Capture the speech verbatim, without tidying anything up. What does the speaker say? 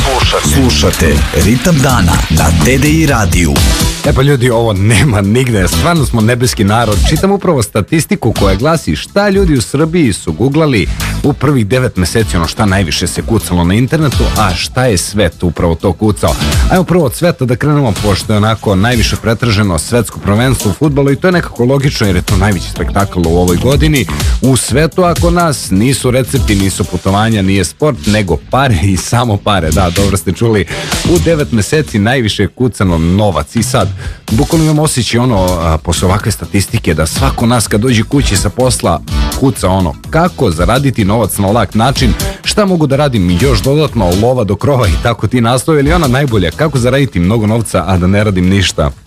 Slušate. Slušate Ritam dana na T D I radiju. E pa ljudi, ovo nema nigde, stvarno smo nebeski narod. Čitam upravo statistiku koja glasi šta ljudi u Srbiji su guglali u prvih devet meseci, ono šta najviše se kucalo na internetu, a šta je svet upravo to kucao. Ajmo prvo od sveta da krenemo, pošto je onako najviše pretraženo svetsko prvenstvo u fudbalu i to je nekako logično jer je to najveći spektakl u ovoj godini u svetu, ako nas nisu recepti, nisu putovanja, nije sport, nego pare i samo pare. Da, dobro ste čuli, u devet meseci najviše je kucano novac i sad bukvalno imam osjećaj ono, a, posle ovakve statistike, da svako nas kad dođe kući sa posla kuca ono, kako zaraditi novac na lak način, šta mogu da radim još dodatno, lova do krova i tako ti naslovi, ili ona najbolja, kako zaraditi mnogo novca a da ne radim ništa.